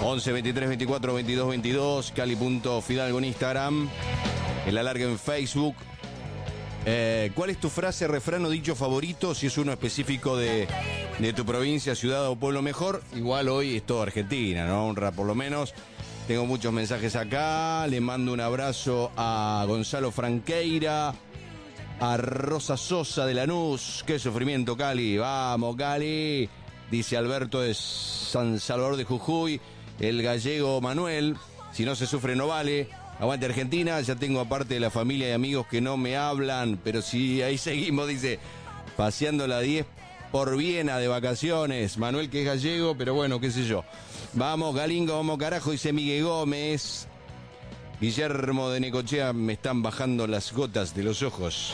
11 23 24 22 22, Cali.Fidalgo en Instagram, el alargue en Facebook. ¿Cuál es tu frase, refrán o dicho favorito? Si es uno específico de tu provincia, ciudad o pueblo mejor. Igual hoy es todo Argentina, ¿no? Honra por lo menos. Tengo muchos mensajes acá. Le mando un abrazo a Gonzalo Franqueira, a Rosa Sosa de Lanús. Qué sufrimiento, Cali. Vamos, Cali. Dice Alberto de San Salvador de Jujuy. El gallego Manuel. Si no se sufre no vale. Aguante Argentina. Ya tengo aparte de la familia y amigos que no me hablan. Pero si ahí seguimos, dice, paseando la 10 por Viena de vacaciones. Manuel, que es gallego, pero bueno, qué sé yo. Vamos, Galingo, vamos carajo, dice Miguel Gómez. Guillermo de Necochea, me están bajando las gotas de los ojos.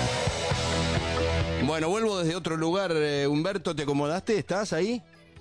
Bueno, vuelvo desde otro lugar. Humberto, ¿te acomodaste? ¿Estás ahí?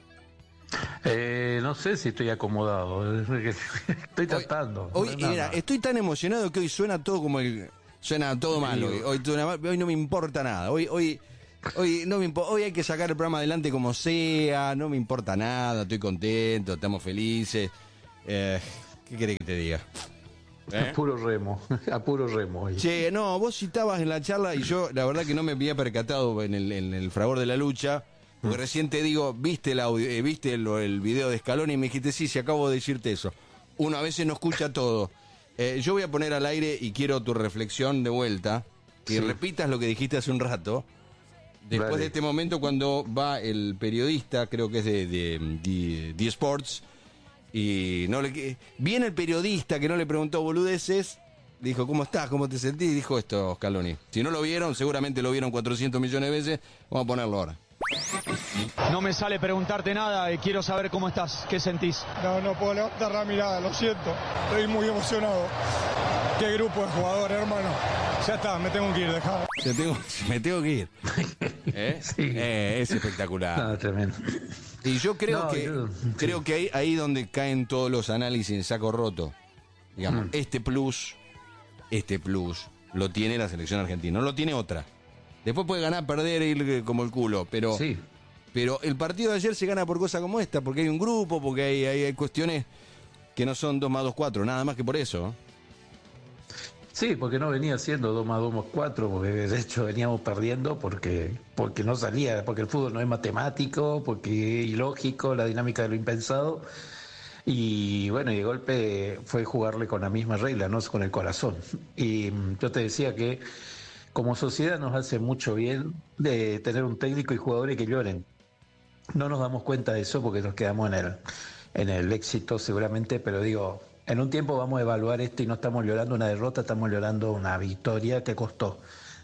No sé si estoy acomodado. Estoy tratando. Hoy mira, estoy tan emocionado que hoy suena todo como suena todo mal. Hoy no me importa nada. Hoy no me hoy hay que sacar el programa adelante como sea, no me importa nada, estoy contento, estamos felices. ¿Qué querés que te diga? A puro remo hoy. Che, no, vos citabas en la charla y yo la verdad que no me había percatado en el fragor de la lucha, porque recién te digo, viste el audio, viste el video de Scaloni y me dijiste, sí, acabo de decirte eso. Uno a veces no escucha todo. Yo voy a poner al aire y quiero tu reflexión de vuelta, que repitas lo que dijiste hace un rato. Después de este momento, cuando va el periodista, creo que es de Sports, y viene el periodista que no le preguntó boludeces, dijo, ¿cómo estás? ¿Cómo te sentís? Y dijo esto, Scaloni. Si no lo vieron, seguramente lo vieron 400 millones de veces, vamos a ponerlo ahora. No me sale preguntarte nada y quiero saber cómo estás, ¿qué sentís? No puedo levantar la mirada, lo siento, estoy muy emocionado. Qué grupo de jugadores, hermano. Ya está, me tengo que ir, dejá. Me tengo que ir. Sí. Es espectacular. No, tremendo. Y yo creo creo que ahí donde caen todos los análisis en saco roto. Digamos, este plus lo tiene la selección argentina, no lo tiene otra. Después puede ganar, perder, ir como el culo, pero el partido de ayer se gana por cosas como esta, porque hay un grupo, porque hay cuestiones que no son 2 más 2, 4, nada más que por eso. Sí, porque no venía siendo 2 más 2 más 4, porque de hecho veníamos perdiendo porque no salía, porque el fútbol no es matemático, porque es ilógico, la dinámica de lo impensado. Y bueno, y de golpe fue jugarle con la misma regla, no con el corazón. Y yo te decía que como sociedad nos hace mucho bien de tener un técnico y jugadores que lloren. No nos damos cuenta de eso porque nos quedamos en el éxito seguramente, pero digo, en un tiempo vamos a evaluar esto y no estamos llorando una derrota, estamos llorando una victoria que costó.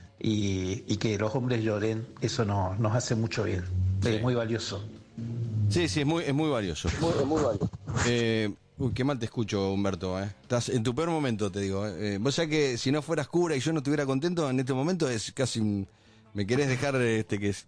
Y que los hombres lloren, eso nos hace mucho bien. Sí. Es muy valioso. Sí, es muy valioso. Muy valioso. Qué mal te escucho, Humberto. Estás en tu peor momento, te digo. Vos sabés que si no fueras cura y yo no estuviera contento, en este momento es casi... Me querés dejar que es...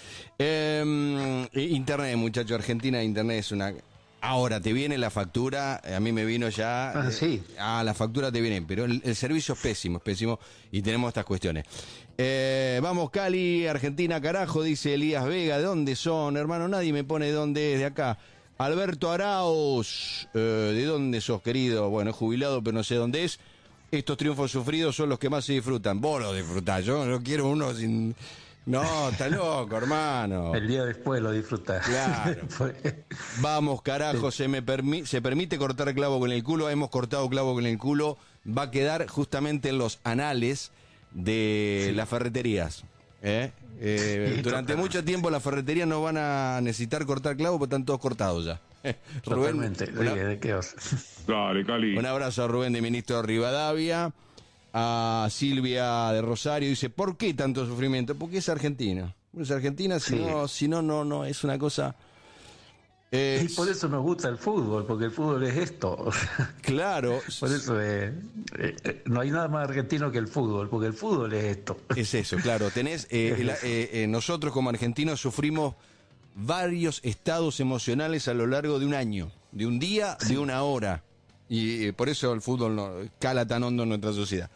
Internet, muchacho, Argentina, Internet es una... Ahora te viene la factura, a mí me vino ya... sí. La factura te viene, pero el servicio es pésimo, y tenemos estas cuestiones. Vamos, Cali, Argentina, carajo, dice Elías Vega. ¿De dónde son, hermano? Nadie me pone de dónde es, de acá. Alberto Arauz, ¿de dónde sos, querido? Bueno, es jubilado, pero no sé dónde es. Estos triunfos sufridos son los que más se disfrutan. Vos los disfrutás, yo no quiero uno sin... No, está loco, hermano. El día después lo disfrutás. Claro. Vamos, carajo, se permite cortar clavo con el culo. Hemos cortado clavo con el culo. Va a quedar justamente en los anales de las ferreterías. Durante mucho tiempo las ferreterías no van a necesitar cortar clavo porque están todos cortados ya. Rubén, Dale, Cali. Un abrazo a Rubén de Ministro de Rivadavia. A Silvia de Rosario dice, ¿por qué tanto sufrimiento? Porque es Argentina. Es Argentina, si no, es una cosa... Y por eso nos gusta el fútbol, porque el fútbol es esto. Claro. Por eso no hay nada más argentino que el fútbol, porque el fútbol es esto. Es eso, claro. Tenés nosotros como argentinos sufrimos varios estados emocionales a lo largo de un año, de un día, de una hora. Y por eso el fútbol no cala tan hondo en nuestra sociedad.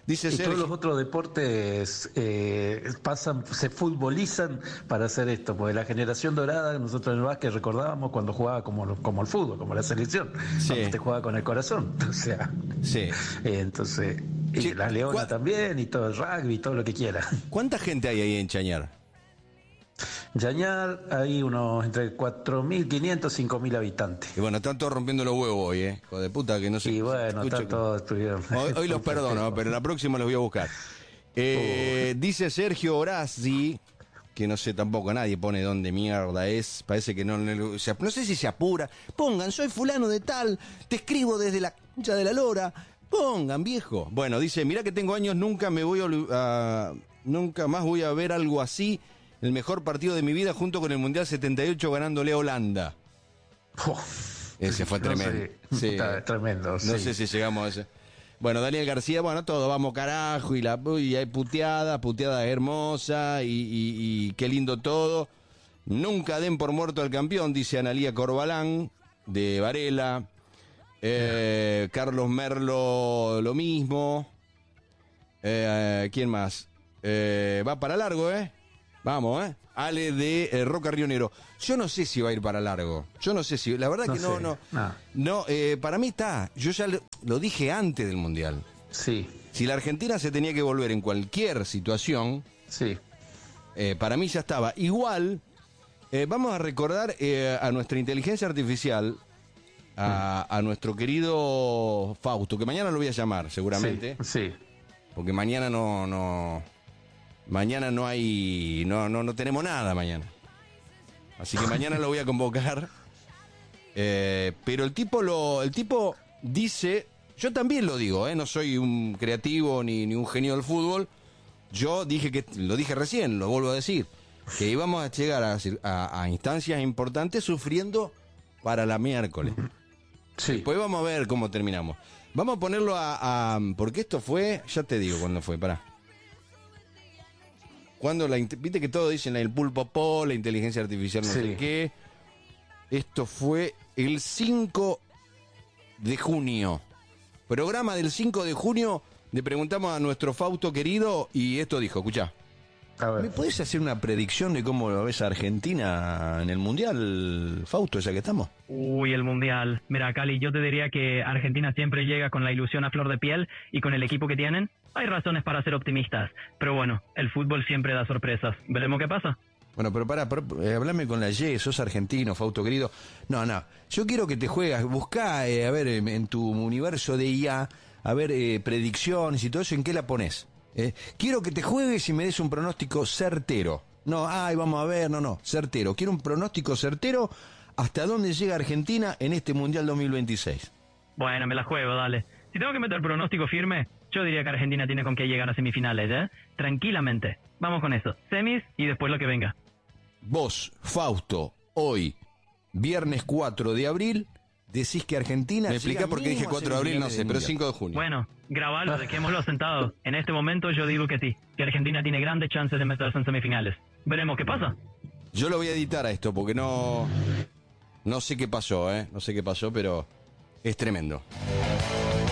Dice y Sergio. todos los otros deportes se futbolizan para hacer esto, porque la generación dorada, nosotros en el básquet recordábamos cuando jugaba como el fútbol, como la selección, cuando te jugaba con el corazón, o sea, entonces, y la leona también, y todo el rugby, todo lo que quiera. ¿Cuánta gente hay ahí en Chañar? Chañar hay unos entre 4.500 y 5.000 habitantes. Y bueno, están todos rompiendo los huevos hoy, hijo de puta, que no sé. Y bueno, están todos estuvieron. Hoy los perdono, pero la próxima los voy a buscar. Dice Sergio Horazi, que no sé tampoco, nadie pone dónde mierda es, parece que no sé si se apura. Pongan, soy fulano de tal, te escribo desde la concha de la lora. Pongan, viejo. Bueno, dice, mirá que tengo años, nunca más voy a ver algo así. El mejor partido de mi vida junto con el Mundial 78 ganándole a Holanda. Ese fue tremendo. Sí. Tremendo. No sé si llegamos a ese. Bueno, Daniel García, bueno, todo, vamos carajo, y hay puteada hermosa, y qué lindo todo. Nunca den por muerto al campeón, dice Analía Corbalán, de Varela. Carlos Merlo, lo mismo. ¿Quién más? Va para largo, Vamos, Ale de Roca Río Negro. Yo no sé si va a ir para largo. Yo no sé si... La verdad que no. Para mí está. Yo ya lo dije antes del Mundial. Sí. Si la Argentina se tenía que volver en cualquier situación... Sí. Para mí ya estaba. Igual, vamos a recordar a nuestra inteligencia artificial, a nuestro querido Fausto, que mañana lo voy a llamar, seguramente. Sí. Porque mañana Mañana no tenemos nada mañana. Así que mañana lo voy a convocar. Pero el tipo dice, yo también lo digo, no soy un creativo ni un genio del fútbol. Yo lo dije recién, lo vuelvo a decir, que íbamos a llegar a instancias importantes sufriendo para la miércoles. Sí. Después vamos a ver cómo terminamos. Vamos a ponerlo porque esto fue, ya te digo cuándo fue, pará. Viste que todos dicen el pulpo, la inteligencia artificial, no sé qué. Esto fue el 5 de junio. Programa del 5 de junio. Le preguntamos a nuestro Fausto querido y esto dijo, escuchá. ¿Me podés hacer una predicción de cómo lo ves a Argentina en el Mundial, Fausto, ya que estamos? Uy, el Mundial. Mira, Cali, yo te diría que Argentina siempre llega con la ilusión a flor de piel y con el equipo que tienen. Hay razones para ser optimistas, pero bueno, el fútbol siempre da sorpresas. Veremos qué pasa. Bueno, pero hablame con la Y, sos argentino, Fausto querido. No, yo quiero que te juegas, buscá, a ver, en tu universo de IA, a ver, predicciones y todo eso, ¿en qué la ponés? Quiero que te juegues y me des un pronóstico certero. No, vamos a ver, no, certero. Quiero un pronóstico certero hasta dónde llega Argentina en este Mundial 2026. Bueno, me la juego, dale. Si tengo que meter pronóstico firme, yo diría que Argentina tiene con qué llegar a semifinales, tranquilamente. Vamos con eso, semis y después lo que venga. Vos, Fausto, hoy, viernes 4 de abril, decís que Argentina... Me explica por qué dije 4 de abril, no sé, pero 5 de junio. Bueno, grabalo, dejémoslo sentado. En este momento yo digo que sí, que Argentina tiene grandes chances de meterse en semifinales. Veremos qué pasa. Yo lo voy a editar a esto porque no sé qué pasó, no sé qué pasó, pero es tremendo.